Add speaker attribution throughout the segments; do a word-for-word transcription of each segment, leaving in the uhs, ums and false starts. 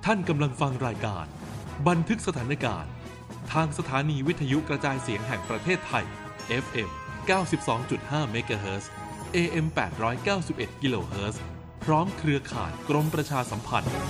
Speaker 1: ท่านกำลังฟังรายการบันทึกสถานการณ์ทางสถานีวิทยุกระจายเสียงแห่งประเทศไทย เอฟ เอ็ม เก้าสิบสองจุดห้า เมกะเฮิรตซ์ เอ เอ็ม แปดร้อยเก้าสิบเอ็ด กิโลเฮิรตซ์ พร้อมเครือข่ายกรมประชาสัมพันธ์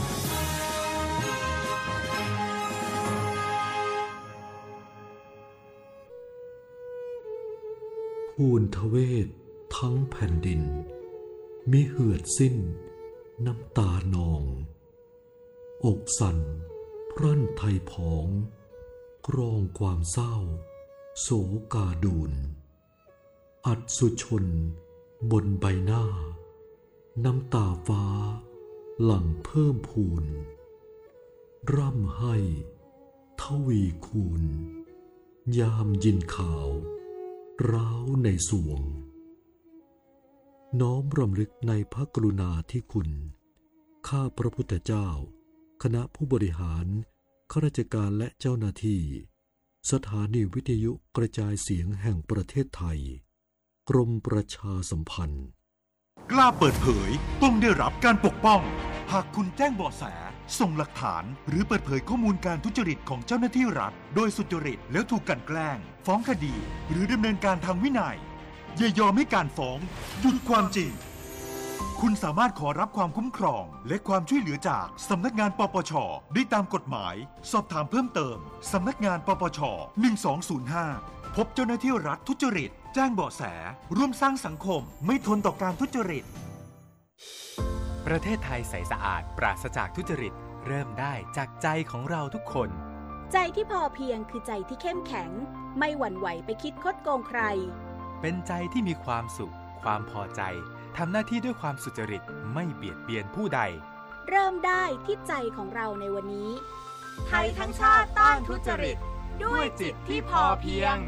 Speaker 2: ภูนทเวศทั้งแผ่นดินมิเหือดสิ้นน้ำตานองอกสั่นพรั่นไทยผองกรองความเศร้าโศกาดูนอัศสุชนบนใบหน้าน้ำตาฟ้าหลั่งเพิ่มพูนร่ำให้ทวีคูณยามยินข่าวร้าวในสวงน้อมรำลึกในพระกรุณาธิคุณข้าพระพุทธเจ้าคณะผู้บริหารข้าราชการและเจ้าหน้าที่สถานีวิทยุกระจายเสียงแห่งประเทศไทยกรมประชาสัมพันธ์
Speaker 3: กล้าเปิดเผยต้องได้รับการปกป้องหากคุณแจ้งเบาะแสส่งหลักฐานหรือเปิดเผยข้อมูลการทุจริตของเจ้าหน้าที่รัฐโดยสุจริตแล้วถูกกลั่นแกล้งฟ้องคดีหรือดำเนินการทางวินัยอย่ายอมให้การฟ้องหยุดความจริงคุณสามารถขอรับความคุ้มครองและความช่วยเหลือจากสำนักงานปปช.ได้ตามกฎหมายสอบถามเพิ่มเติมสำนักงานปปช.หนึ่งสองศูนย์ห้าพบเจ้าหน้าที่รัฐทุจริตแจ้งเบาะแสร่วมสร้างสังคมไม่ทนต่อการทุจริต
Speaker 4: ประเทศไทยใสสะอาดปราศจากทุจริตเริ่มได้จากใจของเราทุกคน
Speaker 5: ใจที่พอเพียงคือใจที่เข้มแข็งไม่หวั่นไหวไปคิดคดโกงใคร
Speaker 4: เป็นใจที่มีความสุขความพอใจทำหน้าที่ด้วยความสุจริตไม่เบียดเบียนผู้ใด
Speaker 5: เริ่มได้ที่ใจของเราในวันนี้
Speaker 6: ไทยทั้งชาติต้านทุจริตด้วยจิตที่พอเพียง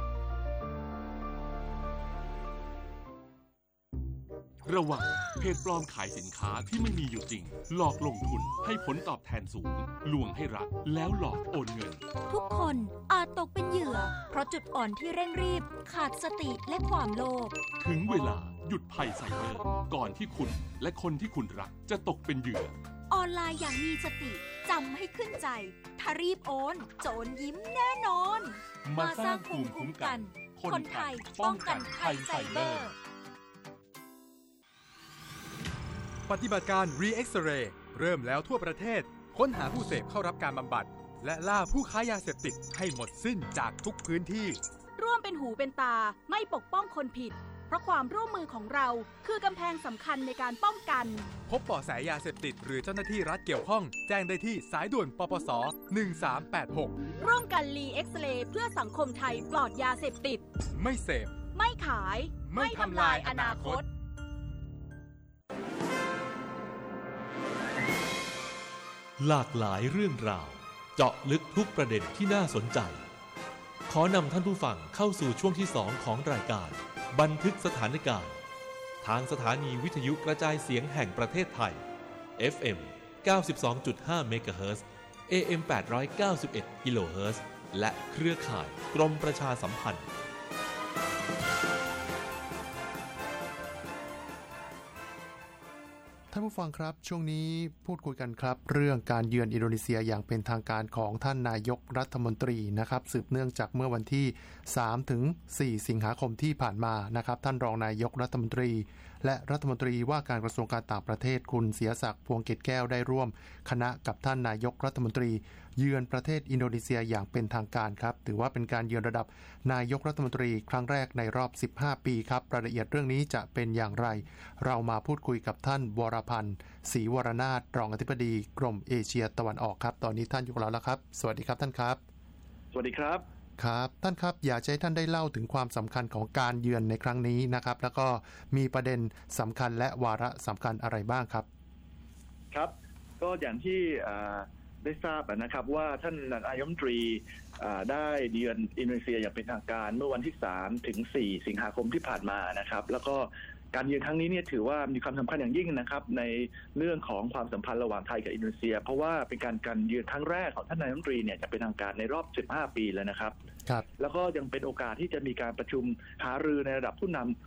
Speaker 1: ระวังเพจปลอมขายสินค้าที่ไม่มีอยู่จริงหลอกลงทุนให้ผลตอบแทนสูงลวงให้รักแล้วหลอกโอนเงิน
Speaker 7: ทุกคนอาจตกเป็นเหยื่อเพราะจุดอ่อนที่เร่งรีบขาดสติและความโลภ
Speaker 1: ถึงเวลาหยุดภัยไซเบอร์ก่อนที่คุณและคนที่คุณรักจะตกเป็นเหยื่อ
Speaker 7: ออนไลน์อย่างมีสติจำให้ขึ้นใจถ้ารีบโอนโจรยิ้มแน่นอน
Speaker 1: มาสร้างภูมิคุ้มกันคนไทยป้องกันภัยไซเบอร์
Speaker 4: ปฏิบัติการ Re-X-Ray เริ่มแล้วทั่วประเทศค้นหาผู้เสพเข้ารับการบำบัดและล่าผู้ค้ายาเสพติดให้หมดสิ้นจากทุกพื้นที่
Speaker 5: ร่วมเป็นหูเป็นตาไม่ปกป้องคนผิดเพราะความร่วมมือของเราคือกำแพงสำคัญในการป้องกัน
Speaker 4: พบเบาะแสยาเสพติดหรือเจ้าหน้าที่รัฐเกี่ยวข้องแจ้งได้ที่สายด่วนปปสหนึ่งสามแปดหก
Speaker 5: ร่วมกัน Re-X-Ray เพื่อสังคมไทยปลอดยาเสพติด
Speaker 4: ไม่เสพ
Speaker 5: ไม่ขาย
Speaker 4: ไม่ทำลายอนาคต
Speaker 1: หลากหลายเรื่องราวเจาะลึกทุกประเด็นที่น่าสนใจขอนำท่านผู้ฟังเข้าสู่ช่วงที่สองของรายการบันทึกสถานการณ์ทางสถานีวิทยุกระจายเสียงแห่งประเทศไทย เอฟ เอ็ม เก้าสิบสองจุดห้า เมกะเฮิรตซ์ เอ เอ็ม แปดร้อยเก้าสิบเอ็ด กิโลเฮิรตซ์ และเครือข่ายกรมประชาสัมพันธ์
Speaker 8: ท่านผู้ฟังครับช่วงนี้พูดคุยกันครับเรื่องการเยือนอินโดนีเซียอย่างเป็นทางการของท่านนายกรัฐมนตรีนะครับสืบเนื่องจากเมื่อวันที่สามถึงสี่สิงหาคมที่ผ่านมานะครับท่านรองนายกรัฐมนตรีและรัฐมนตรีว่าการกระทรวงการต่างประเทศคุณเสียศักดิ์พวงเกตแก้วได้ร่วมคณะกับท่านนายกรัฐมนตรีเยือนประเทศอินโดนีเซียอย่างเป็นทางการครับถือว่าเป็นการเยือนระดับนายกรัฐมนตรีครั้งแรกในรอบสิบห้าปีครับรายละเอียดเรื่องนี้จะเป็นอย่างไรเรามาพูดคุยกับท่านวรพันธ์ศรีวรนาถรองอธิบดีกรมเอเชียตะวันออกครับตอนนี้ท่านอยู่กับเราแล้วครับสวัสดีครับท่านครับ
Speaker 9: สวัสดีครับ
Speaker 8: ครับท่านครับอยากให้ท่านได้เล่าถึงความสำคัญของการเยือนในครั้งนี้นะครับแล้วก็มีประเด็นสำคัญและวาระสำคัญอะไรบ้างครับ
Speaker 9: ครับก็อย่างที่ได้ทราบนะครับว่าท่านนายกรัฐมนตรีได้เยือนอินโดนีเซียอย่างเป็นทางการเมื่อวันที่สามถึงสี่สิงหาคมที่ผ่านมานะครับแล้วก็การเยือนครั้งนี้เนี่ยถือว่ามีความสำคัญอย่างยิ่งนะครับในเรื่องของความสัมพันธ์ระหว่างไทยกับอินโดนีเซียเพราะว่าเป็นการการเยือนครั้งแรกของท่านนายกรัฐมนตรีเนี่ยจะเป็นทางการในรอบสิบห้าปีแล้วนะครับ
Speaker 8: ครับ
Speaker 9: แล้วก็ยังเป็นโอกาสที่จะมีการประชุมหารือในระดับผู้นำ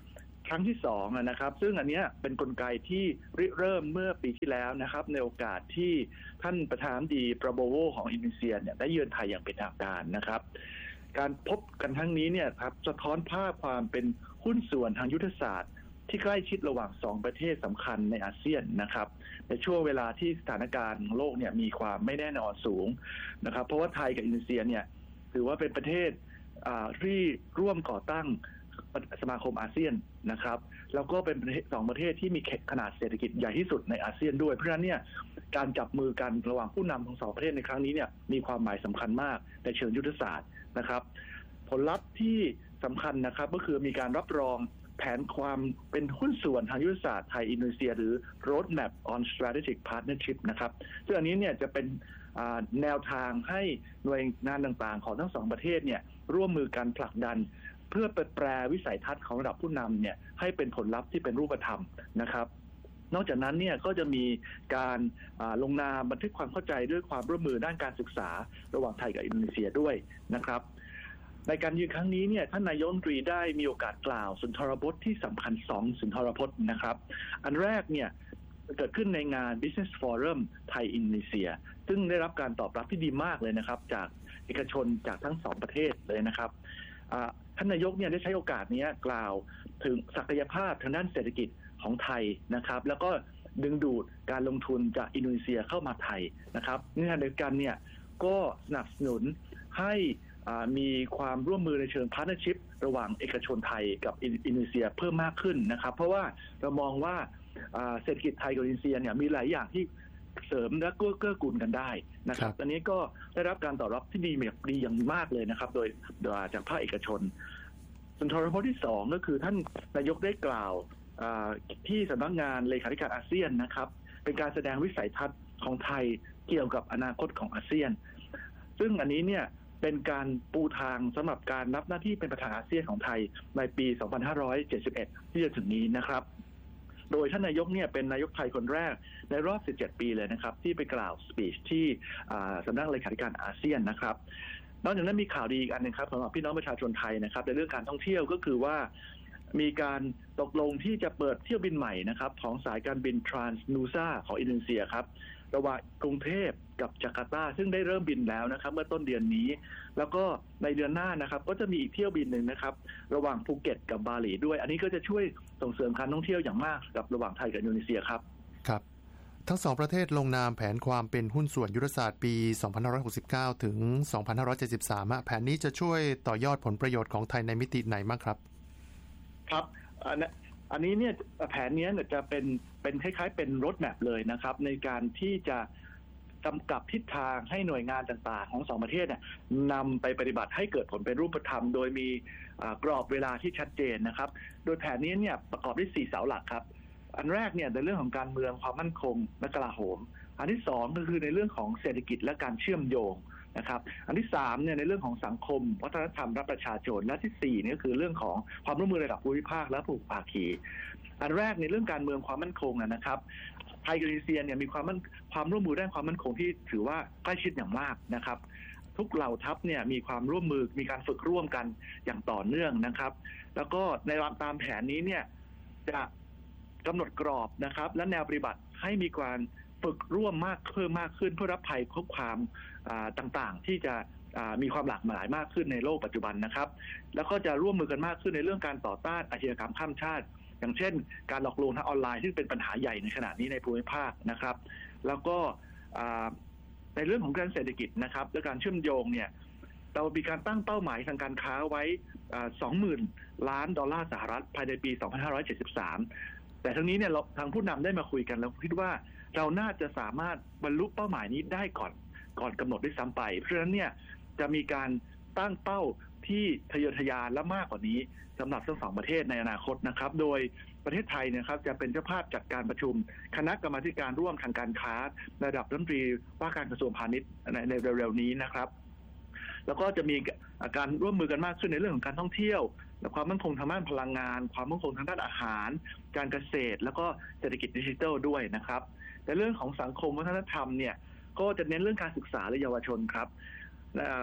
Speaker 9: ครั้งที่สองนะครับซึ่งอันนี้เป็นกลไกที่ริเริ่มเมื่อปีที่แล้วนะครับในโอกาสที่ท่านประธานาธิบดีปราโบโวของอินโดนีเซียเนี่ยได้เยือนไทยอย่างเป็นทางการนะครับการพบกันครั้งนี้เนี่ยครับสะท้อนภาพความเป็นหุ้นส่วนทางยุทธศาสตร์ที่ใกล้ชิดระหว่างสองประเทศสำคัญในอาเซียนนะครับในช่วงเวลาที่สถานการณ์ของโลกเนี่ยมีความไม่แน่นอนสูงนะครับเพราะว่าไทยกับอินโดนีเซียเนี่ยถือว่าเป็นประเทศที่ร่วมก่อตั้งสมาคมอาเซียนนะครับแล้วก็เป็นสองประเทศที่มีขนาดเศรษฐกิจใหญ่ที่สุดในอาเซียนด้วยเพราะฉะนั้นเนี่ยการจับมือกันระหว่างผู้นำของสองประเทศในครั้งนี้เนี่ยมีความหมายสำคัญมากในเชิงยุทธศาสตร์นะครับผลลัพธ์ที่สำคัญนะครับก็คือมีการรับรองแผนความเป็นหุ้นส่วนทางยุทธศาสตร์ไทยอินโดนีเซียหรือ Roadmap on Strategic Partnership นะครับซึ่งอันนี้เนี่ยจะเป็นแนวทางให้หน่วยงานต่างๆของทั้งสองประเทศเนี่ยร่วมมือกันผลักดันเพื่อแปลวิสัยทัศน์ของระดับผู้นำเนี่ยให้เป็นผลลัพธ์ที่เป็นรูปธรรมนะครับนอกจากนั้นเนี่ยก็จะมีการลงนามบันทึกความเข้าใจด้วยความร่วมมือด้านการศึกษาระหว่างไทยกับอินโดนีเซียด้วยนะครับในการยืนครั้งนี้เนี่ยท่านนายกรัฐมนตรีได้มีโอกาสกล่าวสุนทรพจน์ที่สำคัญสองสุนทรพจน์นะครับอันแรกเนี่ยเกิดขึ้นในงาน Business Forum ไทยอินโดนีเซียซึ่งได้รับการตอบรับที่ดีมากเลยนะครับจากเอกชนจากทั้งสองประเทศเลยนะครับท่านนายกเนี่ยได้ใช้โอกาสนี้กล่าวถึงศักยภาพทางด้านเศรษฐกิจของไทยนะครับแล้วก็ดึงดูดการลงทุนจากอินโดนีเซียเข้ามาไทยนะครับในขณะเดียวกันเนี่ยก็สนับสนุนให้มีความร่วมมือในเชิงพาร์ทเนอร์ชิพระหว่างเอกชนไทยกับอินโดนีเซียเพิ่มมากขึ้นนะครับเพราะว่าเรามองว่าเศรษฐกิจไทยกับอินโดนีเซียเนี่ยมีหลายอย่างที่เสริมและเกื้อกูลกันได้นะครับอันนี้ก็ได้รับการตอบรับที่ดีแบบดีอย่างมากเลยนะครับโดยจากภาคเอกชนสุนทรพจน์ที่สองก็คือท่านนายกได้กล่าวที่สำนักงานเลขาธิการอาเซียนนะครับเป็นการแสดงวิสัยทัศน์ของไทยเกี่ยวกับอนาคตของอาเซียนซึ่งอันนี้เนี่ยเป็นการปูทางสำหรับการรับหน้าที่เป็นประธานอาเซียนของไทยในปี สองพันห้าร้อยเจ็ดสิบเอ็ด ที่จะถึงนี้นะครับโดยท่านนายกเนี่ยเป็นนายกไทยคนแรกในรอบสิบเจ็ดปีเลยนะครับที่ไปกล่าวสปีชที่สำนักเลขาธิการอาเซียนนะครับนอกจากนั้นมีข่าวดีอีกอันนึงครับสำหรับพี่น้องประชาชนไทยนะครับในเรื่องการท่องเที่ยวก็คือว่ามีการตกลงที่จะเปิดเที่ยวบินใหม่นะครับของสายการบิน Trans-Nusa ของอินโดนีเซียครับระหว่างกรุงเทพกับจาการ์ตาซึ่งได้เริ่มบินแล้วนะครับเมื่อต้นเดือนนี้แล้วก็ในเดือนหน้านะครับก็จะมีอีกเที่ยวบินหนึ่งนะครับระหว่างภูเก็ตกับบาหลีด้วยอันนี้ก็จะช่วยส่งเสริมการท่องเที่ยวอย่างมากกับระหว่างไทยกับอินโดนีเซียครับ
Speaker 8: ครับทั้งสองประเทศลงนามแผนความเป็นหุ้นส่วนยุทธศาสตร์ปี สองพันห้าร้อยหกสิบเก้า ถึง สองพันห้าร้อยเจ็ดสิบสาม แผนนี้จะช่วยต่อยอดผลประโยชน์ของไทยในมิติไหนบ้างครับ
Speaker 9: ครับอันนี้เนี่ยแผนนี้จะเป็นเป็นคล้ายๆเป็นรถแมพเลยนะครับในการที่จะกำกับทิศทางให้หน่วยงานต่างๆของสองประเทศเนี่ยนำไปปฏิบัติให้เกิดผลเป็นรูปธรรมโดยมีกรอบเวลาที่ชัดเจนนะครับโดยแผนนี้เนี่ยประกอบด้วยสี่เสาหลักครับอันแรกเนี่ยในเรื่องของการเมืองความมั่นคงและกลาโหมอันที่สองก็คือในเรื่องของเศรษฐกิจและการเชื่อมโยงนะครับอันที่สามเนี่ยในเรื่องของสังคมวัฒนธรรมและประชาชนและที่สี่นี่ก็คือเรื่องของความร่วมมือระดับภูมิภาคและภูมิภาคีอันแรกในเรื่องการเมืองความมั่นคงนะครับไทยกับอินโดนีเซียเนี่ยมีความความร่วมมือด้านความมั่นคงที่ถือว่าใกล้ชิดอย่างมากนะครับทุกเหล่าทัพเนี่ยมีความร่วมมือมีการฝึกร่วมกันอย่างต่อเนื่องนะครับแล้วก็ในตามแผนนี้เนี่ยจะกำหนดกรอบนะครับและแนวปฏิบัติให้มีการฝึกร่วมมากเพิ่มมากขึ้นเพื่อรับภัยคุกคามต่างๆที่จะมีความหลากหลายมากขึ้นในโลกปัจจุบันนะครับแล้วก็จะร่วมมือกันมากขึ้นในเรื่องการต่อต้านอาชญากรรมข้ามชาติอย่างเช่นการหลอกลวงทางออนไลน์ที่เป็นปัญหาใหญ่ในขณะนี้ในภูมิภาคนะครับแล้วก็ในเรื่องของการเศรษฐกิจนะครับและการเชื่อมโยงเนี่ยเรามีการตั้งเป้าหมายทางการค้าไว้ สองหมื่น ล้านดอลลาร์สหรัฐภายในปี สองพันห้าร้อยเจ็ดสิบสาม แต่ทั้งนี้เนี่ยทางผู้นำได้มาคุยกันแล้วคิดว่าเราน่าจะสามารถบรรลุเป้าหมายนี้ได้ก่อนก่อนกำหนดด้วยซ้ำไปเพราะฉะนั้นเนี่ยจะมีการตั้งเป้าที่ทะเยอทะยานและมากกว่านี้สำหรับทั้งสองประเทศในอนาคตนะครับโดยประเทศไทยนะครับจะเป็นเจ้าภาพจัดการประชุมคณะกรรมาธิการร่วมทางการค้าระดับรัฐมนตรีว่าการกระทรวงพาณิชย์ในเร็วๆนี้นะครับแล้วก็จะมีการร่วมมือกันมากขึ้นในเรื่องของการท่องเที่ยวและความมั่นคงทางด้านพลังงานความมั่นคงทางด้านอาหารการเกษตรแล้วก็เศรษฐกิจดิจิทัลด้วยนะครับในเรื่องของสังคมวัฒนธรรมเนี่ยก็จะเน้นเรื่องการศึกษาและเยาวชนครับ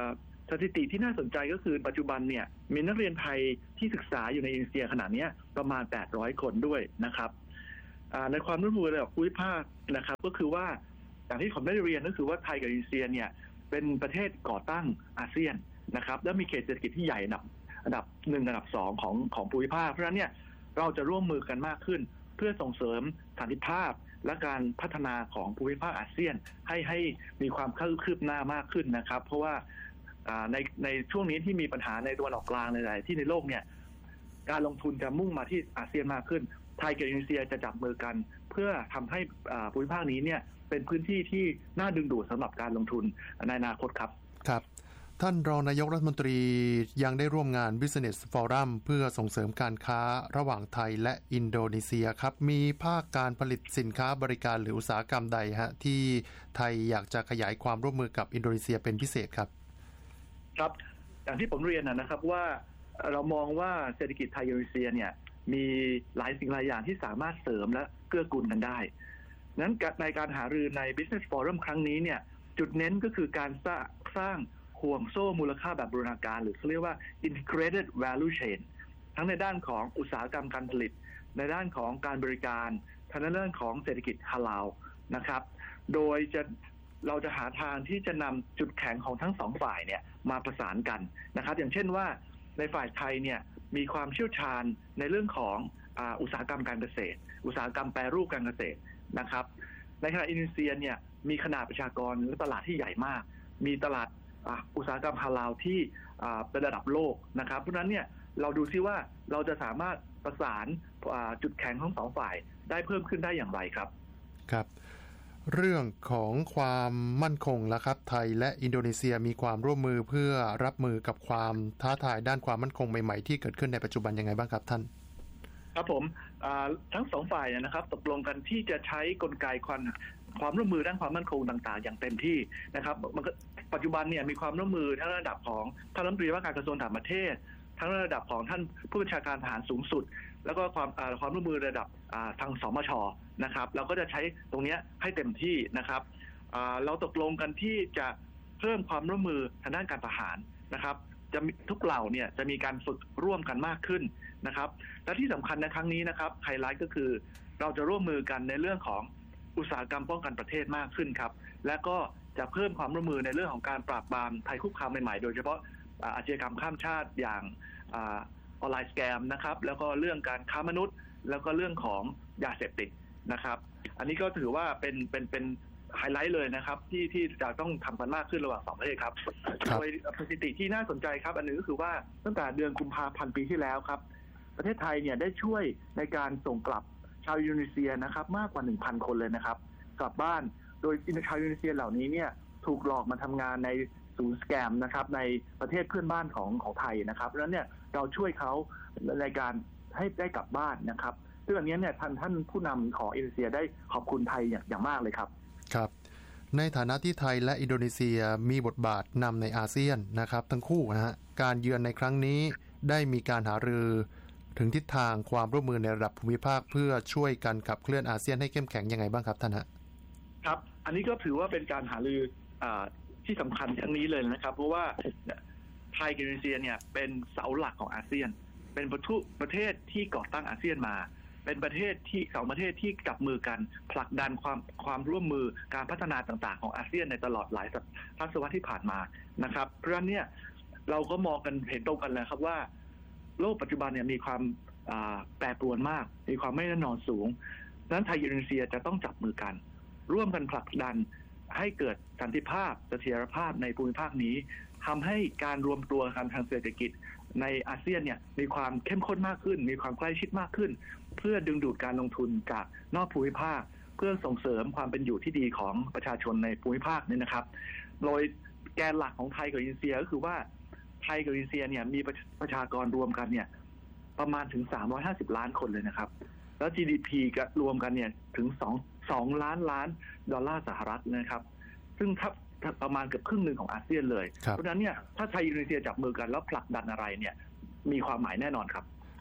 Speaker 9: สถิติที่น่าสนใจก็คือปัจจุบันเนี่ยมีนักเรียนไทยที่ศึกษาอยู่ในอินโดนีเซียขณะนี้ประมาณแปดร้อยคนด้วยนะครับในความร่วมมือระดับภูมิภาคนะครับก็คือว่าอย่างที่ผมได้เรียนก็คือว่าไทยกับอินโดนีเซียเนี่ยเป็นประเทศก่อตั้งอาเซียนนะครับและมีเขตเศรษฐกิจที่ใหญ่อันดับอันดับหนึ่งอันดับสองของของภูมิภาคเพราะฉะนั้นเนี่ยเราจะร่วมมือกันมากขึ้นเพื่อส่งเสริมสันติภาพและการพัฒนาของภูมิภาคอาเซียนให้ให้มีความคืบหน้ามากขึ้นนะครับเพราะว่าในในช่วงนี้ที่มีปัญหาในตะวันออกกลางในหลายที่ในโลกเนี่ยการลงทุนจะมุ่งมาที่อาเซียนมากขึ้นไทยกับอินโดนีเซียจะจับมือกันเพื่อทำให้ภูมิภาคนี้เนี่ยเป็นพื้นที่ที่น่าดึงดูดสำหรับการลงทุนในอนาคตครับ
Speaker 8: ครับท่านรองนายกรัฐมนตรียังได้ร่วมงาน Business Forum เพื่อส่งเสริมการค้าระหว่างไทยและอินโดนีเซียครับมีภาคการผลิตสินค้าบริการหรืออุตสาหกรรมใดฮะที่ไทยอยากจะขยายความร่วมมือกับอินโดนีเซียเป็นพิเศษครับ
Speaker 9: ครับอย่างที่ผมเรียนนะครับว่าเรามองว่าเศรษฐกิจไทยอินโดนีเซียเนี่ยมีหลายสิ่งหลายอย่างที่สามารถเสริมและเกื้อกูลกันได้นั้นในการหารือใน Business Forum ครั้งนี้เนี่ยจุดเน้นก็คือการสร้างสร้างห่วงโซ่มูลค่าแบบบูรณาการหรือเขาเรียกว่า integrated value chain ทั้งในด้านของอุตสาหกรรมการผลิตในด้านของการบริการทั้งในด้านของเศรษฐกิจฮาลาลนะครับโดยจะเราจะหาทางที่จะนำจุดแข็งของทั้งสองฝ่ายเนี่ยมาประสานกันนะครับอย่างเช่นว่าในฝ่ายไทยเนี่ยมีความเชี่ยวชาญในเรื่องของอ่าอุตสาหกรรมการเกษตรอุตสาหกรรมแปรรูปการเกษตรนะครับในขณะอินโดนีเซียเนี่ยมีขนาดประชากรและตลาดที่ใหญ่มากมีตลาดอุตสาหกรรมฮาลาลที่เป็นระดับโลกนะครับเพราะฉะนั้นเนี่ยเราดูซิว่าเราจะสามารถประสานจุดแข็งของสองฝ่ายได้เพิ่มขึ้นได้อย่างไรครับ
Speaker 8: ครับเรื่องของความมั่นคงล่ะครับไทยและอินโดนีเซียมีความร่วมมือเพื่อรับมือกับความท้าทายด้านความมั่นคงใหม่ๆที่เกิดขึ้นในปัจจุบันยังไงบ้างครับท่าน
Speaker 9: ครับผมทั้งสองฝ่ายนะครับตกลงกันที่จะใช้กลไกความความร่วมมือด้านความมั่นคงต่างๆอย่างเต็มที่นะครับปัจจุบันเนี่ยมีความร่วมมือทั้งระดับของท่านรัฐมนตรีว่าการกระทรวงต่างประเทศทั้งระดับของท่านผู้บัญชาการทหารสูงสุดแล้วก็ความความร่วมมือระดับทางสมช.นะครับเราก็จะใช้ตรงนี้ให้เต็มที่นะครับเราตกลงกันที่จะเพิ่มความร่วมมือทางด้านการทหารนะครับจะทุกเหล่าเนี่ยจะมีการฝึกร่วมกันมากขึ้นนะครับและที่สำคัญในครั้งนี้นะครับไฮไลท์ก็คือเราจะร่วมมือกันในเรื่องของอุตสาหกรรมป้องกันประเทศมากขึ้นครับและก็จะเพิ่มความร่วมมือในเรื่องของการปราบปรามภัยคุกคามใหม่ๆโดยเฉพาะอาชญากรรมข้ามชาติอย่างออนไลน์สแกมนะครับแล้วก็เรื่องการค้ามนุษย์แล้วก็เรื่องของยาเสพติดนะครับอันนี้ก็ถือว่าเป็นเป็นเป็นไฮไลท์เลยนะครับที่ที่จะต้องทำกันมากขึ้นระหว่างสองประเทศครับโดยสถิติที่น่าสนใจครับอันนึงก็คือว่าตั้งแต่เดือนกุมภาพันธ์ปีที่แล้วครับประเทศไทยเนี่ยได้ช่วยในการส่งกลับชาวอินโดนีเซียนะครับมากกว่า หนึ่งพัน คนเลยนะครับกลับบ้านโดยชาวอินโดนีเซียเหล่านี้เนี่ยถูกหลอกมาทำงานในศูนย์สแกมนะครับในประเทศเพื่อนบ้านของของไทยนะครับเพราะฉะนั้นเนี่ยเราช่วยเขาในการให้ได้กลับบ้านนะครับซึ่งอันนี้เนี่ยท่านท่านผู้นำของอินโดนีเซียได้ขอบคุณไทยอย่างอย่างมากเลยครับ
Speaker 8: ครับในฐานะที่ไทยและอินโดนีเซียมีบทบาทนำในอาเซียนนะครับทั้งคู่นะฮะการเยือนในครั้งนี้ได้มีการหารือถึงทิศทางความร่วมมือในระดับภูมิภาคเพื่อช่วยกันขับเคลื่อนอาเซียนให้เข้มแข็งยังไงบ้างครับท่านฮะ
Speaker 9: ครับอันนี้ก็ถือว่าเป็นการหารือที่สำคัญครั้งนี้เลยนะครับเพราะว่าไทยกับอินโดนีเซียเนี่ยเป็นเสาหลักของอาเซียนเป็นประเทศที่ก่อตั้งอาเซียนมาเป็นประเทศที่สองประเทศที่จับมือกันผลักดันความความร่วมมือการพัฒนาต่างๆของอาเซียนในตลอดหลายทศวรรษที่ผ่านมานะครับเพราะฉะนั้นเนี่ยเราก็มองกันเห็นตรงกันแล้วครับว่าโลกปัจจุบันเนี่ยมีความแปรปรวนมากมีความไม่แน่นอนสูงดังนั้นไทยอินโดนีเซียจะต้องจับมือกันร่วมกันผลักดันให้เกิดสันติภาพเสถียรภาพในภูมิภาคนี้ทำให้การรวมตัวกันทางเศรษฐกิจในอาเซียนเนี่ยมีความเข้มข้นมากขึ้นมีความใกล้ชิดมากขึ้นเพื่อดึงดูดการลงทุนจากนอกภูมิภาคเพื่อส่งเสริมความเป็นอยู่ที่ดีของประชาชนในภูมิภาคนี้นะครับโดยแกนหลักของไทยกับอินโดนีเซียก็คือว่าไทยกับอินโดนีเซียเนี่ยมีประชากรรวมกันเนี่ยประมาณถึงสามร้อยห้าสิบล้านคนเลยนะครับแล้ว จี ดี พี ก็รวมกันเนี่ยถึงสองล้านล้านดอลลาร์สหรัฐนะครับซึ่งถ้าประมาณเกือบครึ่งหนึ่งของอาเซียนเลยเพราะฉะนั้นเนี่ยถ้าไทยอินโดนีเซียจับมือกันแล้วผลักดันอะไรเนี่ยมีความหมายแน่นอนครับ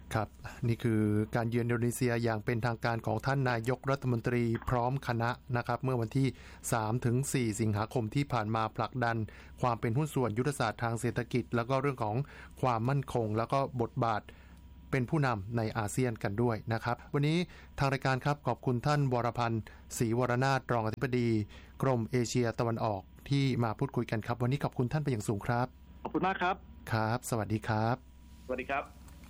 Speaker 8: ครับนี่คือการเยือนอินโดนีเซียอย่างเป็นทางการของท่านนายกรัฐมนตรีพร้อมคณะนะครับเมื่อวันที่ สามถึงสี่ สิงหาคมที่ผ่านมาผลักดันความเป็นหุ้นส่วนยุทธศาสตร์ทางเศรษฐกิจแล้วก็เรื่องของความมั่นคงแล้วก็บทบาทเป็นผู้นำในอาเซียนกันด้วยนะครับวันนี้ทางรายการครับขอบคุณท่านวรพันธ์ศรีวรนาถรองอธิบดีกรมเอเชียตะวันออกที่มาพูดคุยกันครับวันนี้ขอบคุณท่านเป็นอย่างสูงครับ
Speaker 9: ขอบคุณมากครับ
Speaker 8: ครับสวัสดีครับ
Speaker 9: สวัสดีครับ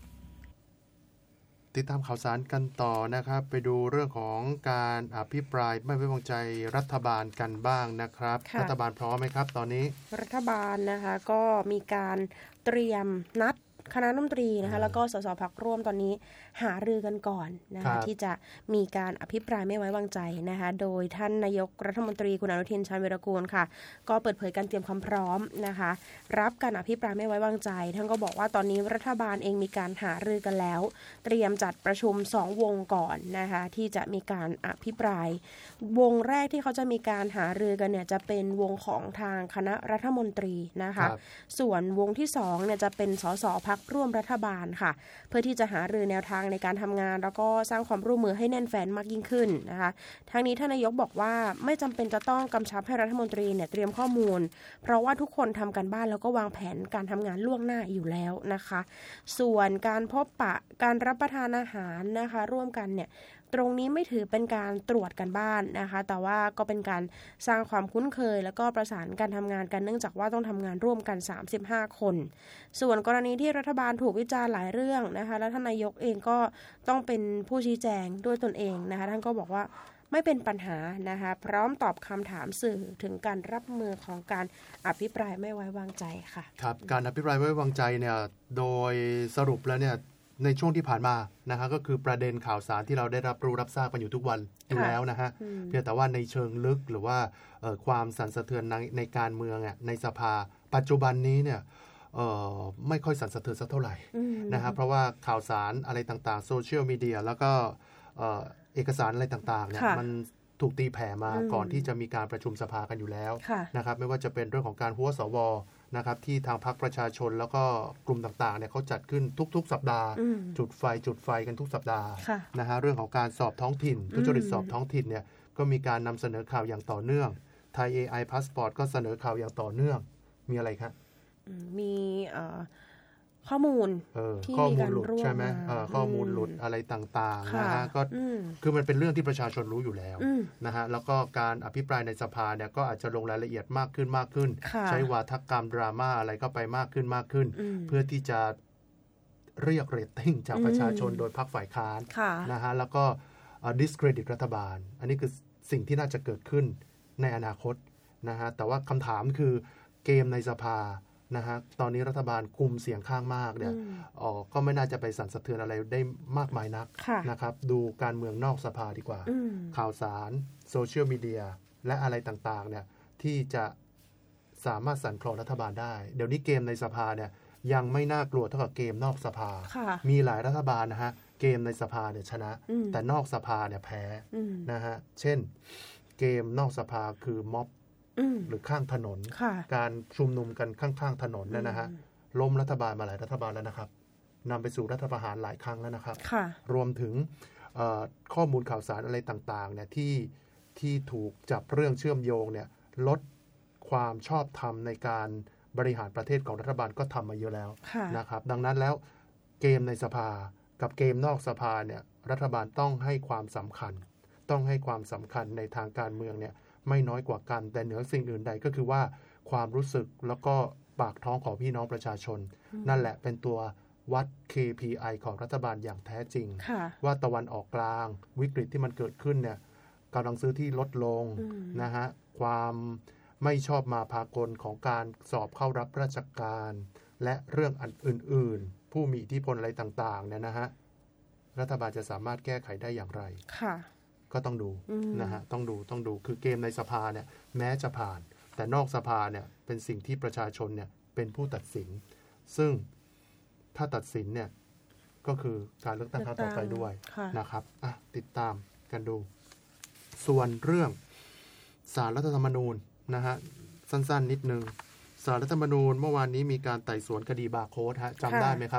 Speaker 8: ติดตามข่าวสารกันต่อนะครับไปดูเรื่องของการอภิปรายไม่ไว้วางใจรัฐบาลกันบ้างนะครับรัฐบาลพร้อมไหมครับตอนนี้
Speaker 10: รัฐบาลนะคะก็มีการเตรียมนัดคณะรัฐมนตรีนะคะแล้วก็สสพรรคร่วมตอนนี้หารือกันก่อนนะคะที่จะมีการอภิปรายไม่ไว้วางใจนะคะโดยท่านนายกรัฐมนตรีคุณอนุทินชาญวีรกูลค่ะก็เปิดเผยการเตรียมความพร้อมนะคะรับการอภิปรายไม่ไว้วางใจท่านก็บอกว่าตอนนี้รัฐบาลเองมีการหารือกันแล้วเตรียมจัดประชุมสองวงก่อนนะคะที่จะมีการอภิปรายวงแรกที่เขาจะมีการหารือกันเนี่ยจะเป็นวงของทางคณะรัฐมนตรีนะคะส่วนวงที่สองเนี่ยจะเป็นสสพรรคร่วมรัฐบาลค่ะเพื่อที่จะหารือแนวทางในการทำงานแล้วก็สร้างความร่วมมือให้แน่นแฟ้นมากยิ่งขึ้นนะคะทางนี้ท่านนายกบอกว่าไม่จำเป็นจะต้องกำชับให้รัฐมนตรีเนี่ยเตรียมข้อมูลเพราะว่าทุกคนทำการบ้านแล้วก็วางแผนการทำงานล่วงหน้าอยู่แล้วนะคะส่วนการพบปะการรับประทานอาหารนะคะร่วมกันเนี่ยตรงนี้ไม่ถือเป็นการตรวจกันบ้านนะคะแต่ว่าก็เป็นการสร้างความคุ้นเคยแล้วก็ประสานการทำงานกันเนื่องจากว่าต้องทำงานร่วมกันสามสิบห้าคนส่วนกรณีที่รัฐบาลถูกวิจารณ์หลายเรื่องนะคะและท่านนายกเองก็ต้องเป็นผู้ชี้แจงด้วยตนเองนะคะท่านก็บอกว่าไม่เป็นปัญหานะคะพร้อมตอบคำถามสื่อถึงการรับมือของการอภิปรายไม่ไว้วางใจค่ะ
Speaker 8: ครับการอภิปรายไม่ไว้วางใจเนี่ยโดยสรุปแล้วเนี่ยในช่วงที่ผ่านมานะฮะก็คือประเด็นข่าวสารที่เราได้รับรู้รับทราบกันอยู่ทุกวันอยู่แล้วนะฮะเพียงแต่ว่าในเชิงลึกหรือว่าความสั่นสะเทือนในในการเมืองในสภาปัจจุบันนี้เนี่ยไม่ค่อยสั่นสะเทือนสักเท่าไหร่นะฮะเพราะว่าข่าวสารอะไรต่างๆโซเชียลมีเดียแล้วก็เอกสารอะไรต่างๆเนี่ยมันถูกตีแผ่มาก่อนที่จะมีการประชุมสภากันอยู่แล้วนะครับไม่ว่าจะเป็นเรื่องของการหัวสวนะครับที่ทางพรรคประชาชนแล้วก็กลุ่มต่างๆเนี่ยเขาจัดขึ้นทุกๆสัปดาห์จุดไฟจุดไฟกันทุกสัปดาห์นะฮะเรื่องของการสอบท้องถิ่นทุจริตสอบท้องถิ่นเนี่ยก็มีการนำเสนอข่าวอย่างต่อเนื่องไทย เอ ไอ Passport ก็เสนอข่าวอย่างต่อเนื่องมีอะไรครับ
Speaker 10: มีข้อมูลที่มีการร่วมใช่ไหม
Speaker 8: ข้อมูลหลุดอะไรต่างๆนะฮะก็คือมันเป็นเรื่องที่ประชาชนรู้อยู่แล้วนะฮะแล้วก็การอภิปรายในสภาเนี่ยก็อาจจะลงรายละเอียดมากขึ้นมากขึ้นใช้วาทกรรมดราม่าอะไรก็ไปมากขึ้นมากขึ้นเพื่อที่จะเรียกเรตติ้งจากประชาชนโดยพรรคฝ่ายค้านนะฮะแล้วก็ discredit รัฐบาลอันนี้คือสิ่งที่น่าจะเกิดขึ้นในอนาคตนะฮะแต่ว่าคำถามคือเกมในสภานะฮะตอนนี้รัฐบาลคุมเสียงข้างมากเนี่ยอ๋อก็ไม่น่าจะไปสั่นสะเทือนอะไรได้มากมายนักนะครับดูการเมืองนอกสภาดีกว่าข่าวสารโซเชียลมีเดียและอะไรต่างๆเนี่ยที่จะสามารถสั่นคลอนรัฐบาลได้เดี๋ยวนี้เกมในสภาเนี่ยยังไม่น่ากลัวเท่ากับเกมนอกสภามีหลายรัฐบาลนะฮะเกมในสภาเนี่ยชนะแต่นอกสภาเนี่ยแพ้นะฮะเช่นเกมนอกสภาคือม็อบหรือข้างถนนการชุมนุมกันข้างๆถนนเนี่ยนะฮะล้มรัฐบาลมาหลายรัฐบาลแล้วนะครับนำไปสู่รัฐประหารหลายครั้งแล้วนะครับรวมถึงข้อมูลข่าวสารอะไรต่างๆเนี่ยที่ที่ถูกจับเรื่องเชื่อมโยงเนี่ยลดความชอบธรรมในการบริหารประเทศของรัฐบาลก็ทำมาเยอะแล้วนะครับดังนั้นแล้วเกมในสภากับเกมนอกสภาเนี่ยรัฐบาลต้องให้ความสำคัญต้องให้ความสำคัญในทางการเมืองเนี่ยไม่น้อยกว่ากันแต่เหนือสิ่งอื่นใดก็คือว่าความรู้สึกแล้วก็ปากท้องของพี่น้องประชาชนนั่นแหละเป็นตัววัด เค พี ไอ ของรัฐบาลอย่างแท้จริงว่าตะวันออกกลางวิกฤตที่มันเกิดขึ้นเนี่ยกำลังซื้อที่ลดลงนะฮะความไม่ชอบมาพากลของการสอบเข้ารับราชการและเรื่องอื่นๆผู้มีอิทธิพลอะไรต่างๆเนี่ยนะฮะรัฐบาลจะสามารถแก้ไขได้อย่างไรก็ต้องดูนะฮะต้องดูต้องดูคือเกมในสภาเนี่ยแม้จะผ่านแต่นอกสภาเนี่ยเป็นสิ่งที่ประชาชนเนี่ยเป็นผู้ตัดสินซึ่งถ้าตัดสินเนี่ยก็คือการเลือกตั้งครั้งต่อไปด้วยนะครับอ่ะติดตามกันดูส่วนเรื่องศาลรัฐธรรมนูญนะฮะสั้นๆนิดนึงศาลรัฐธรรมนูญเมื่อวานนี้มีการไต่สวนคดีบาร์โค้ดฮะจำได้ไหมครับ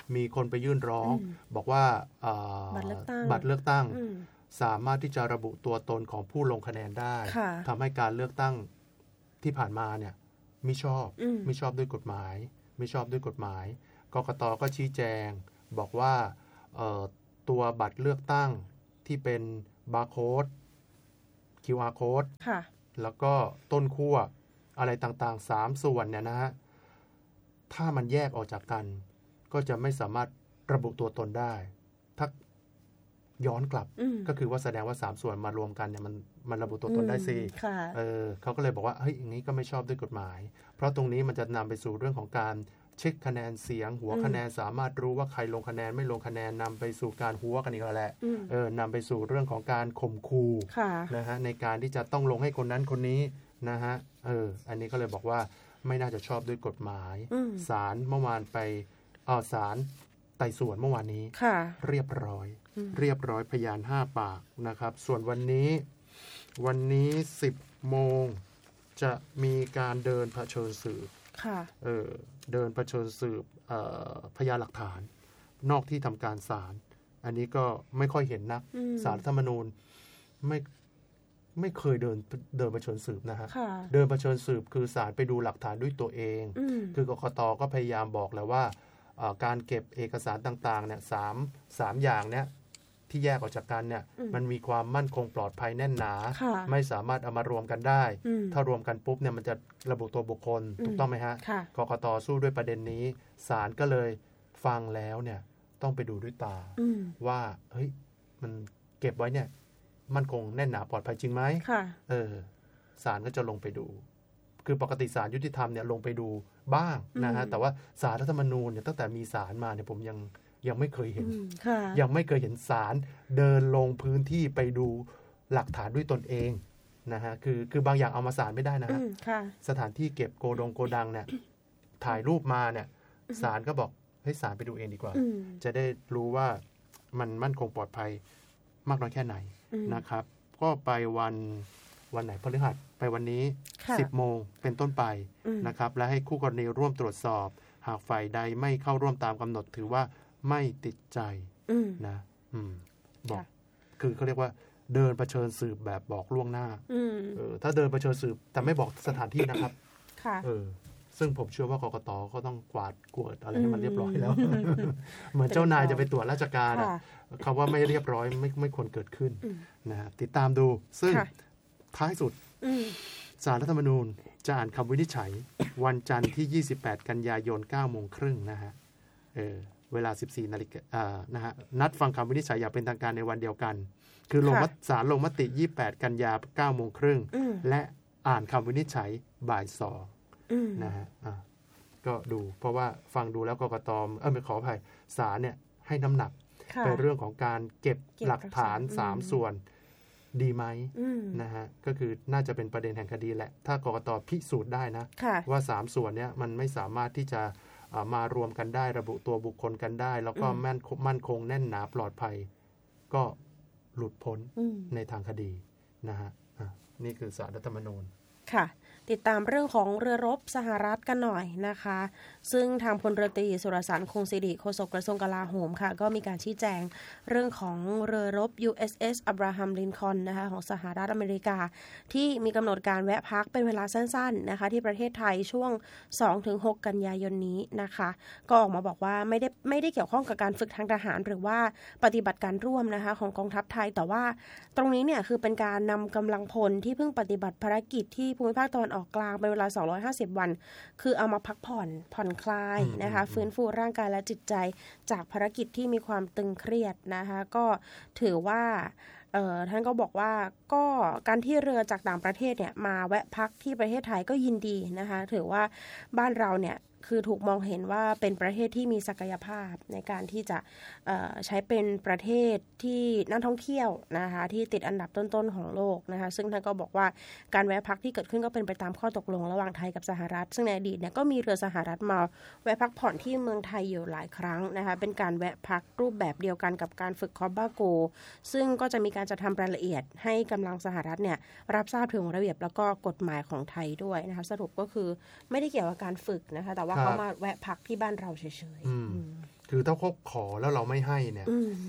Speaker 8: มีคนไปยื่นร้องบอกว่าบัตรเลือกตั้งบัตรเลือกตั้งสามารถที่จะระบุตัวตนของผู้ลงคะแนนได้ทำให้การเลือกตั้งที่ผ่านมาเนี่ยไม่ชอบไม่ชอบด้วยกฎหมายไม่ชอบด้วยกฎหมายกกต.ก็ชี้แจงบอกว่าตัวบัตรเลือกตั้งที่เป็นบาร์โค้ด คิว อาร์ code แล้วก็ต้นขั้วอะไรต่างๆสามส่วนเนี่ยนะฮะถ้ามันแยกออกจากกันก็จะไม่สามารถระบุตัวตนได้ถ้าย้อนกลับก็คือว่าแสดงว่าสามส่วนมารวมกันเนี่ยมันมันระบุตัวตนได้สิเออเขาก็เลยบอกว่าเฮ้ยอย่างนี้ก็ไม่ชอบด้วยกฎหมายเพราะตรงนี้มันจะนำไปสู่เรื่องของการเช็คคะแนนเสียงหัวคะแนนสามารถรู้ว่าใครลงคะแนนไม่ลงคะแนนนำไปสู่การหัวกันอีกแล้วแหละเออนำไปสู่เรื่องของการข่มขู่นะฮะในการที่จะต้องลงให้คนนั้นคนนี้นะฮะเอออันนี้ก็เลยบอกว่าไม่น่าจะชอบด้วยกฎหมายศาลเมื่อวานไปอ๋อศาลไต่สวนเมื่อวานนี้เรียบร้อยเรียบร้อยพยานห้าปากนะครับส่วนวันนี้วันนี้สิบโมงจะมีการเดินเผชิญสืบเออเดินเผชิญสืบพยานหลักฐานนอกที่ทำการศาลอันนี้ก็ไม่ค่อยเห็นนักศาลรัฐธรรมนูญไม่ไม่เคยเดินเดินเผชิญสืบนะฮะเดินเผชิญสืบคือศาลไปดูหลักฐานด้วยตัวเองคือกกต.ก็พยายามบอกแล้วว่าการเก็บเอกสารต่างๆเนี่ยสามสามอย่างเนี่ยที่แยกออกจากกันเนี่ยมันมีความมั่นคงปลอดภัยแน่นหนาไม่สามารถเอามารวมกันได้ถ้ารวมกันปุ๊บเนี่ยมันจะระบุตัวบุคคลถูกต้องไหมฮะกกต.สู้ด้วยประเด็นนี้ศาลก็เลยฟังแล้วเนี่ยต้องไปดูด้วยตาว่าเฮ้ยมันเก็บไว้เนี่ยมั่นคงแน่นหนาปลอดภัยจริงไหมเออศาลก็จะลงไปดูคือปกติศาลยุติธรรมเนี่ยลงไปดูบ้างนะฮะแต่ว่าศาลรัฐธรรมนูญเนี่ยตั้งแต่มีศาลมาเนี่ยผมยังยังไม่เคยเห็นยังไม่เคยเห็นศาลเดินลงพื้นที่ไปดูหลักฐานด้วยตนเองนะฮะคือคือบางอย่างเอามาศาลไม่ได้นะฮะสถานที่เก็บโกดงโกดังเนี่ยถ่ายรูปมาเนี่ยศาลก็บอกให้ศาลไปดูเองดีกว่าจะได้รู้ว่ามันมั่นคงปลอดภัยมากน้อยแค่ไหนนะครับก็ไปวันวันไหนพฤหัสไปวันนี้สิบโมงเป็นต้นไปนะครับและให้คู่กรณีร่วมตรวจสอบหากฝ่ายใดไม่เข้าร่วมตามกำหนดถือว่าไม่ติดใจนะอืมบอกคือเขาเรียกว่าเดินเผชิญสืบแบบบอกล่วงหน้าเออถ้าเดินเผชิญสืบแต่ไม่บอกสถานที่นะครับเออซึ่งผมเชื่อว่ากกต.ก็ต้องกวาดกวดอะไรให้มันเรียบร้อยแล้ว เหมือนเจ้านายจะไปตรวจราชการอ่ะคำว่าไม่เรียบร้อยไม่ไม่ควรเกิดขึ้นนะฮะติดตามดูซึ่งท้ายสุดศาลรัฐธรรมนูญจะอ่านคำวินิจฉัยวันจันทร์ที่ยี่สิบแปดกันยายนเก้าโมงครึ่งนะฮะเออเวลาสิบสี่นาฬิกาอ่านะฮะนัดฟังคำวินิจฉัยอย่างเป็นทางการในวันเดียวกันคือลงมติศาลลงมติยี่สิบแปดกันยาเก้าโมงครึ่งและอ่านคำวินิจฉัยบ่ายสองนะฮะอ่าก็ดูเพราะว่าฟังดูแล้วกกต.เออไม่ขออภัยศาลเนี่ยให้น้ำหนักไปเรื่องของการเก็บหลักฐานสามส่วนดีไหมนะฮะก็คือน่าจะเป็นประเด็นแห่งคดีแหละถ้ากกต.พิสูจน์ได้นะว่าสามส่วนเนี้ยมันไม่สามารถที่จะมารวมกันได้ระบุตัวบุคคลกันได้แล้วก็มั่นมั่นคงแน่นหนาปลอดภัยก็หลุดพ้นในทางคดีนะฮะนี่คือศาลรัฐธรรมนูญ
Speaker 10: ค่ะติดตามเรื่องของเรือรบสหรัฐกันหน่อยนะคะซึ่งทางพลเรือตรีสุรสันต์คงสิริโฆษกกระทรวงกลาโหมค่ะก็มีการชี้แจงเรื่องของเรือรบ ยู เอส เอส Abraham Lincoln นะคะของสหรัฐอเมริกาที่มีกำหนดการแวะพักเป็นเวลาสั้นๆนะคะที่ประเทศไทยช่วง สองถึงหก กันยายนนี้นะคะก็ออกมาบอกว่าไม่ได้ไม่ได้เกี่ยวข้องกับการฝึกทางทหารหรือว่าปฏิบัติการร่วมนะคะของกองทัพไทยแต่ว่าตรงนี้เนี่ยคือเป็นการนำกำลังพลที่เพิ่งปฏิบัติภารกิจที่ภูมิภาคตะวันออกกลางเป็นเวลาสองร้อยห้าสิบวันคือเอามาพักผ่อนผ่อนคลายนะคะฟื้นฟูร่างกายและจิตใจจากภารกิจที่มีความตึงเครียดนะคะก็ถือว่าเอ่อท่านก็บอกว่าก็การที่เรือจากต่างประเทศเนี่ยมาแวะพักที่ประเทศไทยก็ยินดีนะคะถือว่าบ้านเราเนี่ยคือถูกมองเห็นว่าเป็นประเทศที่มีศักยภาพในการที่จะใช้เป็นประเทศที่นักท่องเที่ยวนะคะที่ติดอันดับต้นๆของโลกนะคะซึ่งท่านก็บอกว่าการแวะพักที่เกิดขึ้นก็เป็นไปตามข้อตกลงระหว่างไทยกับสหรัฐซึ่งในอดีตเนี่ยก็มีเรือสหรัฐมาแวะพักผ่อนที่เมืองไทยอยู่หลายครั้งนะคะเป็นการแวะพักรูปแบบเดียวกันกับการฝึกคอบบาโกซึ่งก็จะมีการจะทำรายละเอียดให้กำลังสหรัฐเนี่ยรับทราบถึงระเบียบแล้วก็กฎหมายของไทยด้วยนะคะสรุปก็คือไม่ได้เกี่ยวกับการฝึกนะคะแต่ว่าเขามาแวะพักที่บ้านเราเฉย
Speaker 8: คือถ้าเขาขอแล้วเราไม่ให้เนี่ย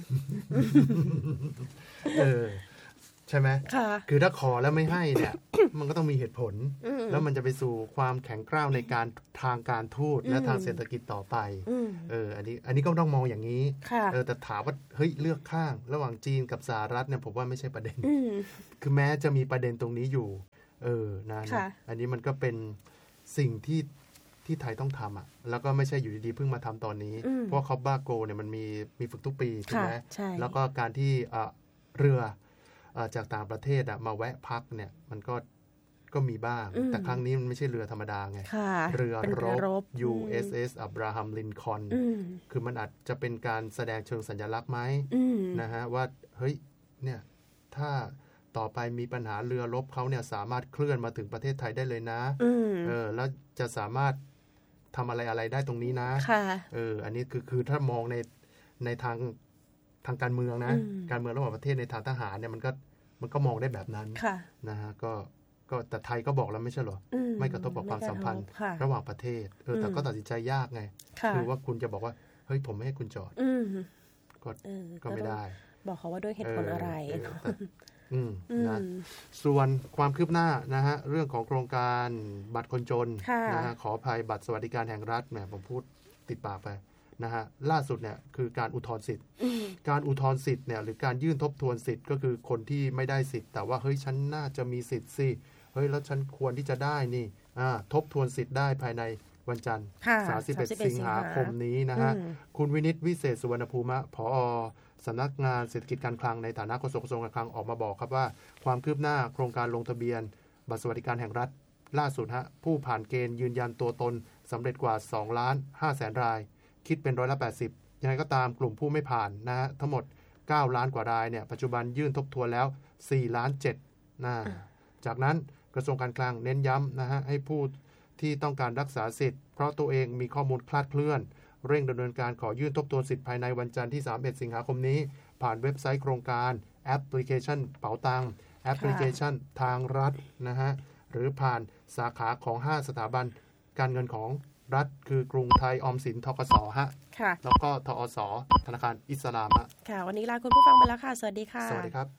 Speaker 8: เออใช่ไหมคือถ้าขอแล้วไม่ให้เนี่ย มันก็ต้องมีเหตุผลแล้วมันจะไปสู่ความแข็งกร้าวในการทางการทูตและทางเศรษฐกิจต่อไปเอออันนี้อันนี้ก็ต้องมองอย่างนี้เออแต่ถามว่าเฮ้ยเลือกข้างระหว่างจีนกับสหรัฐเนี่ยผมว่าไม่ใช่ประเด็นคือแม้จะมีประเด็นตรงนี้อยู่เออนะนะอันนี้มันก็เป็นสิ่งที่ที่ไทยต้องทำอ่ะแล้วก็ไม่ใช่อยู่ดีๆเพิ่งมาทำตอนนี้เพราะคอปบ้าโกเนี่ยมันมีมีฝึกทุกปีใช่ไหมแล้วก็การที่เรือจากต่างประเทศมาแวะพักเนี่ยมันก็ก็มีบ้างแต่ครั้งนี้มันไม่ใช่เรือธรรมดาไงเรือรบ ยู เอส เอส Abraham Lincoln คือมันอาจจะเป็นการแสดงเชิงสัญลักษณ์ไหมนะฮะว่าเฮ้ยเนี่ยถ้าต่อไปมีปัญหาเรือรบเขาเนี่ยสามารถเคลื่อนมาถึงประเทศไทยได้เลยนะเออแล้วจะสามารถทำอะไรอะไรได้ตรงนี้นะเอออันนี้คือคือถ้ามองในในทางทางการเมืองนะการเมืองระหว่างประเทศในทางทหารเนี่ยมันก็มันก็มองได้แบบนั้นนะฮะก็ก็แต่ไทยก็บอกแล้วไม่ใช่หรอไม่กระทบกับความสัมพันธ์ระหว่างประเทศเออแต่ก็ตัดสินใจยากไงคือว่าคุณจะบอกว่าเฮ้ยผมไม่ให้คุณจอดก็ก็ไม่ได้
Speaker 10: บอกเขาว่าด้วยเหตุผลอะไร
Speaker 8: อืมนะส่วนความคืบหน้านะฮะเรื่องของโครงการบัตรคนจนนะฮะขออภัยบัตรสวัสดิการแห่งรัฐแหมผมพูดติดปากไปนะฮะล่าสุดเนี่ยคือการอุทธรณ์สิทธิ์การอุทธรณ์สิทธิ์เนี่ยหรือการยื่นทบทวนสิทธิ์ก็คือคนที่ไม่ได้สิทธิ์แต่ว่าเฮ้ยฉันน่าจะมีสิทธิ์สิเฮ้ยแล้วฉันควรที่จะได้นี่อ่าทบทวนสิทธิ์ได้ภายในวันจันทร์สามสิบเอ็ดสิงหาคมนี้นะฮะคุณวินิตวิเศษสุวรรณภูมิผอ.สำนักงานเศรษฐกิจการคลังในฐานะโฆษกกระทรวงการคลังออกมาบอกครับว่าความคืบหน้าโครงการลงทะเบียนบัตรสวัสดิการแห่งรัฐล่าสุดฮะผู้ผ่านเกณฑ์ยืนยันตัวตนสำเร็จกว่าสองล้านห้าแสนรายคิดเป็นร้อยละแปดสิบยังไงก็ตามกลุ่มผู้ไม่ผ่านนะฮะทั้งหมดเก้าล้านกว่ารายเนี่ยปัจจุบันยื่นทบทวนแล้วสี่ล้านเจ็ดนะจากนั้นกระทรวงการคลังเน้นย้ำนะฮะให้ผู้ที่ต้องการรักษาสิทธิ์เพราะตัวเองมีข้อมูลคลาดเคลื่อนเร่งดำเนินการขอยื่นทบทวนสิทธิ์ภายในวันจันทร์ที่สามสิบเอ็ดสิงหาคมนี้ผ่านเว็บไซต์โครงการแอปพลิเคชันเป๋าตังแอปพลิเคชันทางรัฐนะฮะหรือผ่านสาขาของห้าสถาบันการเงินของรัฐคือกรุงไทยออมสินธกสฮะแล้วก็ทอสธนาคารอิสลามฮะ
Speaker 10: ค่ะวันนี้ลาคุณผู้ฟังไปแล้วค่ะสวัสดีค่ะ
Speaker 8: สวัสดีครับ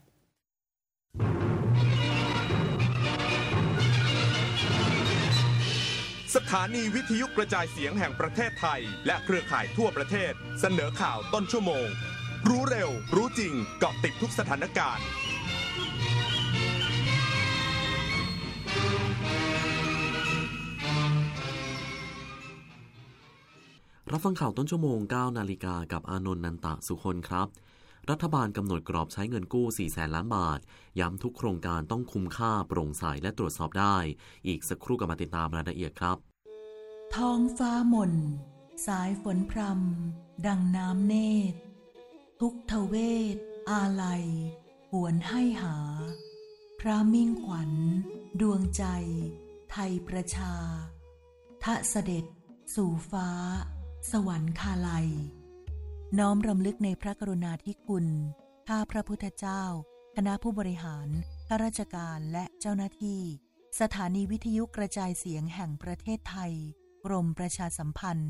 Speaker 11: สถานีวิทยุกระจายเสียงแห่งประเทศไทยและเครือข่ายทั่วประเทศเสนอข่าวต้นชั่วโมงรู้เร็วรู้จริงเกาะติดทุกสถานการณ์
Speaker 12: รับฟังข่าวต้นชั่วโมง เก้านาฬิกากับอานนท์นันตะสุคนครับรัฐบาลกำหนดกรอบใช้เงินกู้ สี่แสนล้านบาทย้ำทุกโครงการต้องคุ้มค่าโปร่งใสและตรวจสอบได้อีกสักครู่กับมาติดตามรายละเอียดครับ
Speaker 13: ท้องฟ้าหม่นสายฝนพรำดังน้ำเนตรทุกทเวทอาลัยหวนให้หาพระมิ่งขวัญดวงใจไทยประชาทะเสด็จสู่ฟ้าสวรรคาลัยน้อมรำลึกในพระกรุณาธิคุณข้าพระพุทธเจ้าคณะผู้บริหารข้าราชการและเจ้าหน้าที่สถานีวิทยุกระจายเสียงแห่งประเทศไทยกรมประชาสัมพันธ์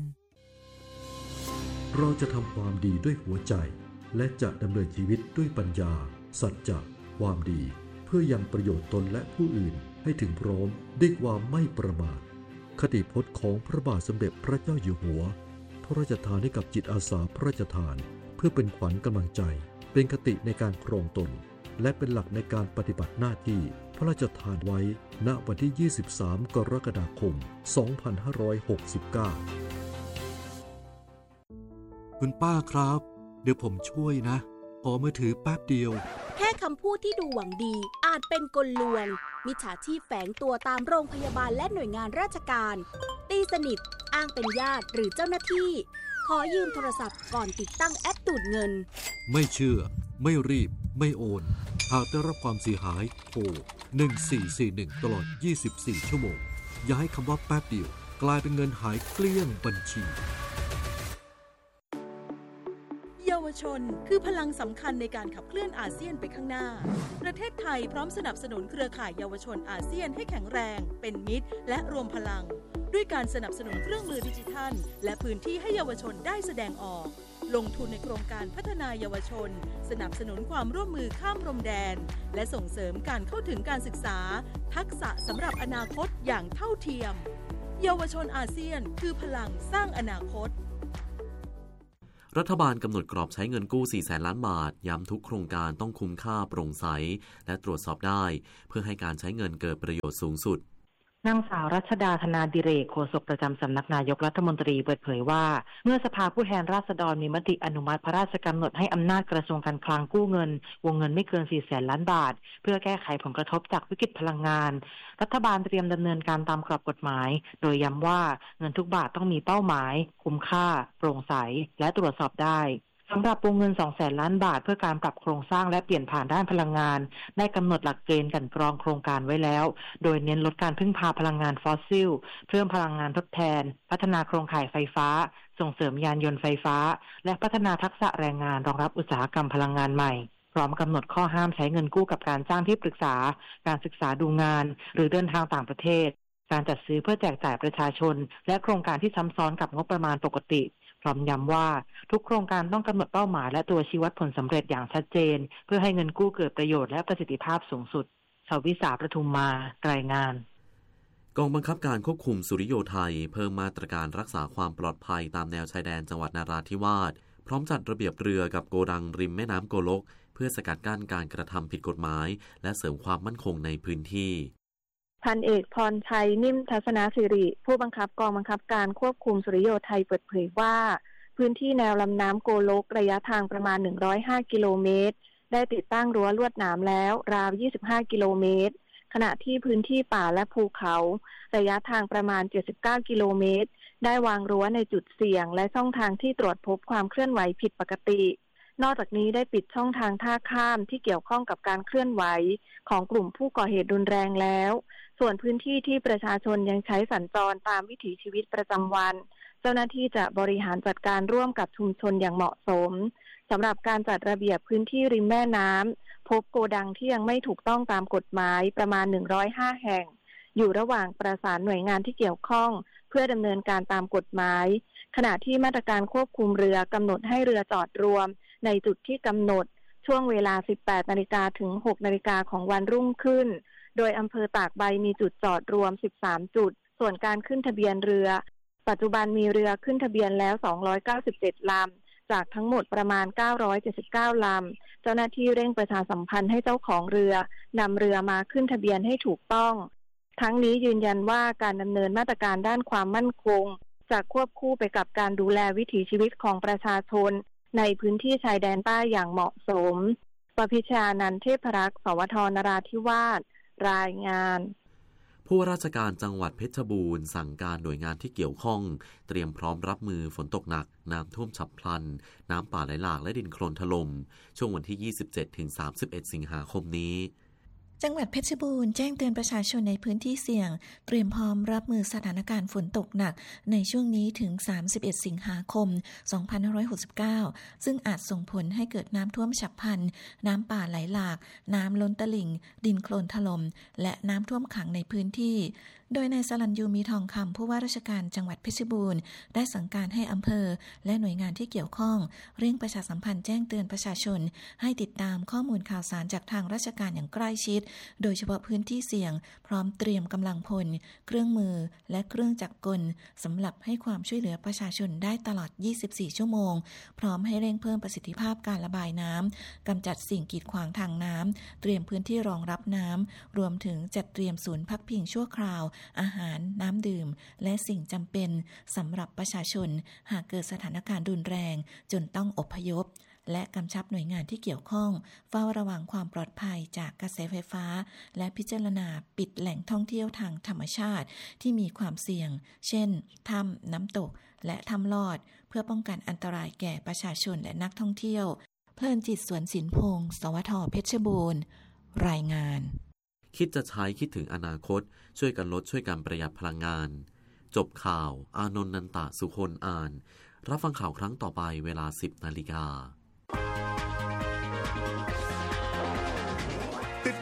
Speaker 2: เราจะทำความดีด้วยหัวใจและจะดำเนินชีวิตด้วยปัญญาสัจจะความดีเพื่อยังประโยชน์ตนและผู้อื่นให้ถึงพร้อมด้วยความไม่ประมาทคติพจน์ของพระบาทสมเด็จพระเจ้าอยู่หัวพระราชทานให้กับจิตอาสาพระราชทานเพื่อเป็นขวัญกำลังใจเป็นคติในการครองตนและเป็นหลักในการปฏิบัติหน้าที่พระราชทานไว้ณวันที่ยี่สิบสามกรกฎาคมสองพันห้าร้อยหกสิบเก้าคุณป้าครับเดี๋ยวผมช่วยนะขอมือถือแป๊บเดียว
Speaker 5: แค่คำพูดที่ดูหวังดีอาจเป็นกลลวงมิจฉาชีพแฝงตัวตามโรงพยาบาลและหน่วยงานราชการตีสนิทอ้างเป็นญาติหรือเจ้าหน้าที่ขอยืมโทรศัพท์ก่อนติดตั้งแอปดูดเงิน
Speaker 2: ไม่เชื่อไม่รีบไม่โอนหากได้รับความเสียหายโทรหนึ่งสี่สี่หนึ่งตลอดยี่สิบสี่ชั่วโมงอย่าให้คำว่าแป๊บเดียวกลายเป็นเงินหายเกลี้ยงบัญชี
Speaker 14: เยาวชนคือพลังสำคัญในการขับเคลื่อนอาเซียนไปข้างหน้าประเทศไทยพร้อมสนับสนุนเครือข่ายเยาวชนอาเซียนให้แข็งแรงเป็นมิตรและรวมพลังด้วยการสนับสนุนเครื่องมือดิจิทัลและพื้นที่ให้เยาวชนได้แสดงออกลงทุนในโครงการพัฒนาเยาวชนสนับสนุนความร่วมมือข้ามพรมแดนและส่งเสริมการเข้าถึงการศึกษาทักษะสำหรับอนาคตอย่างเท่าเทียมเยาวชนอาเซียนคือพลังสร้างอนาคต
Speaker 12: รัฐบาลกำหนดกรอบใช้เงินกู้ สี่แสน ล้านบาทย้ำทุกโครงการต้องคุ้มค่าโปร่งใสและตรวจสอบได้เพื่อให้การใช้เงินเกิดประโยชน์สูงสุด
Speaker 15: นางสาวรัชดาธนาดิเรกโฆษกประจำสำนักนายกรัฐมนตรีเปิดเผยว่าเมื่อสภาผู้แทนราษฎรมีมติอนุมัติพระราชกำหนดให้อำนาจกระทรวงการคลังกู้เงินวงเงินไม่เกิน สี่แสน ล้านบาทเพื่อแก้ไขผลกระทบจากวิกฤตพลังงานรัฐบาลเตรียมดำเนินการตามกรอบกฎหมายโดยย้ำว่าเงินทุกบาทต้องมีเป้าหมายคุ้มค่าโปร่งใสและตรวจสอบได้สำหรับวงเงิน สองแสน ล้านบาทเพื่อการปรับโครงสร้างและเปลี่ยนผ่านด้านพลังงานได้กำหนดหลักเกณฑ์กลั่นกรองโครงการไว้แล้วโดยเน้นลดการพึ่งพาพลังงานฟอสซิลเพิ่มพลังงานทดแทนพัฒนาโครงข่ายไฟฟ้าส่งเสริมยานยนต์ไฟฟ้าและพัฒนาทักษะแรงงานรองรับอุตสาหกรรมพลังงานใหม่พร้อมกำหนดข้อห้ามใช้เงินกู้กับการจ้างที่ปรึกษาการศึกษาดูงานหรือเดินทางต่างประเทศการจัดซื้อเพื่อแจกจ่ายประชาชนและโครงการที่ซ้ำซ้อนกับงบประมาณปกติพร้อมย้ำว่าทุกโครงการต้องกำหนดเป้าหมายและตัวชี้วัดผลสำเร็จอย่างชัดเจนเพื่อให้เงินกู้เกิดประโยชน์และประสิทธิภาพสูงสุดชวิสาประทุมมารายงาน
Speaker 12: กองบังคับการควบคุมสุริโยไทยเพิ่มมาตรการรักษาความปลอดภัยตามแนวชายแดนจังหวัดนราธิวาสพร้อมจัดระเบียบเรือกับโกดังริมแม่น้ำโกลกเพื่อสกัดกั้นการกระทำผิดกฎหมายและเสริมความมั่นคงในพื้นที่
Speaker 16: พันเอกพรชัยนิ่มทัศนสิริผู้บังคับกองบังคับการควบคุมสุริโยไทยเปิดเผยว่าพื้นที่แนวลำน้ำโกลกระยะทางประมาณหนึ่งร้อยห้ากิโลเมตรได้ติดตั้งรั้วลวดหนามแล้วราวยี่สิบห้ากิโลเมตรขณะที่พื้นที่ป่าและภูเขาระยะทางประมาณเจ็ดสิบเก้ากิโลเมตรได้วางรั้วในจุดเสี่ยงและช่องทางที่ตรวจพบความเคลื่อนไหวผิดปกตินอกจากนี้ได้ปิดช่องทางท่าข้ามที่เกี่ยวข้องกับการเคลื่อนไหวของกลุ่มผู้ก่อเหตุรุนแรงแล้วส่วนพื้นที่ที่ประชาชนยังใช้สัญจรตามวิถีชีวิตประจำวันเจ้าหน้าที่จะบริหารจัดการร่วมกับชุมชนอย่างเหมาะสมสำหรับการจัดระเบียบพื้นที่ริมแม่น้ำพบโกดังที่ยังไม่ถูกต้องตามกฎหมายประมาณหนึ่งร้อยห้าแห่งอยู่ระหว่างประสานหน่วยงานที่เกี่ยวข้องเพื่อดำเนินการตามกฎหมายขณะที่มาตรการควบคุมเรือกำหนดให้เรือจอดรวมในจุดที่กำหนดช่วงเวลา สิบแปดนาฬิกา ถึง หกนาฬิกาของวันรุ่งขึ้นโดยอำเภอตากใบมีจุดจอดรวมสิบสามจุดส่วนการขึ้นทะเบียนเรือปัจจุบันมีเรือขึ้นทะเบียนแล้วสองร้อยเก้าสิบเจ็ดลำจากทั้งหมดประมาณเก้าร้อยเจ็ดสิบเก้าลำเจ้าหน้าที่เร่งประชาสัมพันธ์ให้เจ้าของเรือนำเรือมาขึ้นทะเบียนให้ถูกต้องทั้งนี้ยืนยันว่าการดำเนินมาตรการด้านความมั่นคงจะควบคู่ไปกับการดูแลวิถีชีวิตของประชาชนในพื้นที่ชายแดนใต้อย่างเหมาะสมปพิชานันท์เทพรักษ์สวทนราธิวาสรายงาน
Speaker 12: ผู้ว่าราชการจังหวัดเพชรบูรณ์สั่งการหน่วยงานที่เกี่ยวข้องเตรียมพร้อมรับมือฝนตกหนักน้ำท่วมฉับพลันน้ำป่าไหลหลากและดินโคลนถล่มช่วงวันที่ ยี่สิบเจ็ดถึงสามสิบเอ็ด สิงหาคมนี้
Speaker 17: จังหวัดเพชรบูรณ์แจ้งเตือนประชาชนในพื้นที่เสี่ยงเตรียมพร้อมรับมือสถานการณ์ฝนตกหนักในช่วงนี้ถึงสามสิบเอ็ดสิงหาคมสองพันห้าร้อยหกสิบเก้าซึ่งอาจส่งผลให้เกิดน้ำท่วมฉับพลันน้ำป่าไหลหลากน้ำล้นตลิ่งดินโคลนถล่มและน้ำท่วมขังในพื้นที่โดยนายสลัญยูมีทองคำผู้ว่าราชการจังหวัดเพชรบูรณ์ได้สั่งการให้อำเภอและหน่วยงานที่เกี่ยวข้องเร่งประชาสัมพันธ์แจ้งเตือนประชาชนให้ติดตามข้อมูลข่าวสารจากทางราชการอย่างใกล้ชิดโดยเฉพาะพื้นที่เสี่ยงพร้อมเตรียมกำลังพลเครื่องมือและเครื่องจักรกลสำหรับให้ความช่วยเหลือประชาชนได้ตลอดยี่สิบสี่ชั่วโมงพร้อมให้เร่งเพิ่มประสิทธิภาพการระบายน้ำกำจัดสิ่งกีดขวางทางน้ำเตรียมพื้นที่รองรับน้ำรวมถึงจัดเตรียมศูนย์พักพิงชั่วคราวอาหารน้ำดื่มและสิ่งจำเป็นสำหรับประชาชนหากเกิดสถานการณ์รุนแรงจนต้องอพยพและกำชับหน่วยงานที่เกี่ยวข้องเฝ้าระวังความปลอดภัยจากกระแสไฟฟ้าและพิจารณาปิดแหล่งท่องเที่ยวทางธรรมชาติที่มีความเสี่ยงเช่นถ้ำน้ำตกและถ้ำลอดเพื่อป้องกันอันตรายแก่ประชาชนและนักท่องเที่ยวเพลินจิตสวนสินพงศ์สวทเพชรบูรณ์รายงาน
Speaker 12: คิดจะใช้คิดถึงอนาคตช่วยกันลดช่วยกันประหยัดพลังงานจบข่าวอานนท์นันตะสุคนอ่านรับฟังข่าวครั้งต่อไปเวลา สิบนาฬิกา
Speaker 11: ติด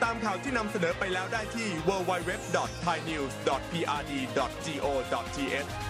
Speaker 11: ตามข่าวที่นำเสนอไปแล้วได้ที่ ดับเบิลยู ดับเบิลยู ดับเบิลยู ดอท ไทยนิวส์ ดอท พี อาร์ ดี ดอท จี โอ ดอท ที เอช